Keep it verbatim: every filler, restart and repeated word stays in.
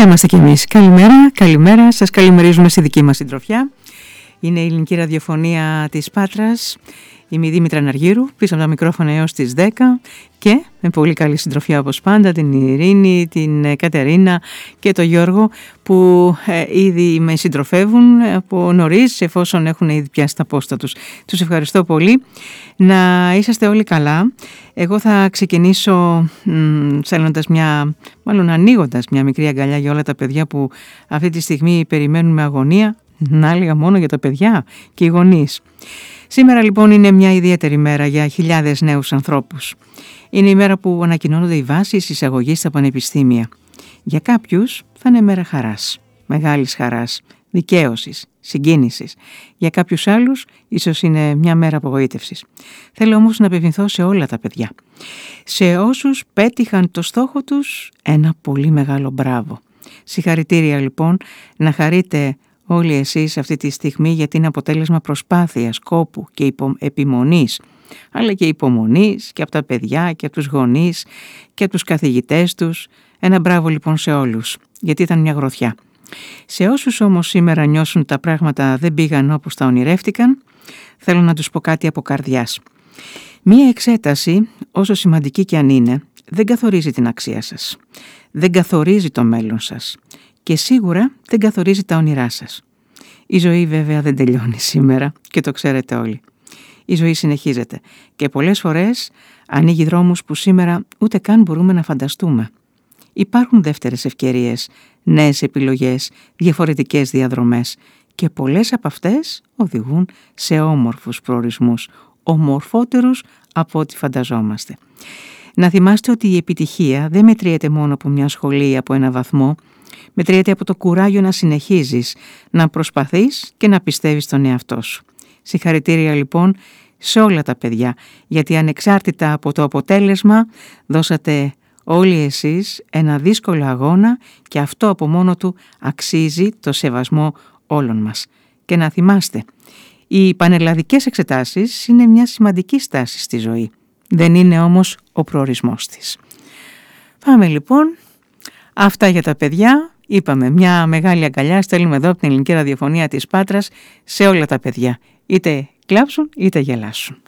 είμαστε κι εμείς. Καλημέρα, καλημέρα. Σας καλημερίζουμε στη δική μας συντροφιά. Είναι η ελληνική ραδιοφωνία της Πάτρας. Είμαι η Δήμητρα Ναργύρου, πίσω από τα μικρόφωνα έως τις δέκα και με πολύ καλή συντροφιά όπως πάντα την Ειρήνη, την Κατερίνα και τον Γιώργο που ε, ήδη με συντροφεύουν από νωρίς εφόσον έχουν ήδη πιάσει τα πόστα τους. Τους ευχαριστώ πολύ. Να είσαστε όλοι καλά. Εγώ θα ξεκινήσω μ, στέλνοντας μια, μάλλον ανοίγοντας μια μικρή αγκαλιά για όλα τα παιδιά που αυτή τη στιγμή περιμένουν με αγωνία. Να έλεγα μόνο για τα παιδιά και οι γονείς. Σήμερα λοιπόν είναι μια ιδιαίτερη μέρα για χιλιάδες νέους ανθρώπους. Είναι η μέρα που ανακοινώνονται οι βάσεις εισαγωγής στα πανεπιστήμια. Για κάποιους θα είναι μέρα χαράς, μεγάλης χαράς, δικαίωσης, συγκίνησης. Για κάποιους άλλους ίσως είναι μια μέρα απογοήτευσης. Θέλω όμως να απευθυνθώ σε όλα τα παιδιά. Σε όσους πέτυχαν το στόχο τους, ένα πολύ μεγάλο μπράβο. Συγχαρητήρια λοιπόν, να χαρείτε όλοι εσείς αυτή τη στιγμή γιατί είναι αποτέλεσμα προσπάθειας, κόπου και υπο, επιμονής, αλλά και υπομονής και από τα παιδιά και από τους γονείς και από τους καθηγητές τους. Ένα μπράβο λοιπόν σε όλους, γιατί ήταν μια γροθιά. Σε όσους όμως σήμερα νιώσουν τα πράγματα δεν πήγαν όπως τα ονειρεύτηκαν, θέλω να τους πω κάτι από καρδιάς. Μία εξέταση, όσο σημαντική και αν είναι, δεν καθορίζει την αξία σας, δεν καθορίζει το μέλλον σας. Και σίγουρα δεν καθορίζει τα όνειρά σας. Η ζωή βέβαια δεν τελειώνει σήμερα και το ξέρετε όλοι. Η ζωή συνεχίζεται και πολλές φορές ανοίγει δρόμους που σήμερα ούτε καν μπορούμε να φανταστούμε. Υπάρχουν δεύτερες ευκαιρίες, νέες επιλογές, διαφορετικές διαδρομές και πολλές από αυτές οδηγούν σε όμορφους προορισμούς, ομορφότερους από ό,τι φανταζόμαστε. Να θυμάστε ότι η επιτυχία δεν μετριέται μόνο από μια σχολή ή από ένα βαθμό, μετριέται από το κουράγιο να συνεχίζεις, να προσπαθείς και να πιστεύεις στον εαυτό σου. Συγχαρητήρια λοιπόν σε όλα τα παιδιά, γιατί ανεξάρτητα από το αποτέλεσμα δώσατε όλοι εσείς ένα δύσκολο αγώνα και αυτό από μόνο του αξίζει το σεβασμό όλων μας. Και να θυμάστε, οι πανελλαδικές εξετάσεις είναι μια σημαντική στάση στη ζωή. Δεν είναι όμως ο προορισμός της. Πάμε λοιπόν. Αυτά για τα παιδιά. Είπαμε μια μεγάλη αγκαλιά στέλνουμε εδώ από την ελληνική ραδιοφωνία της Πάτρας σε όλα τα παιδιά. Είτε κλάψουν είτε γελάσουν.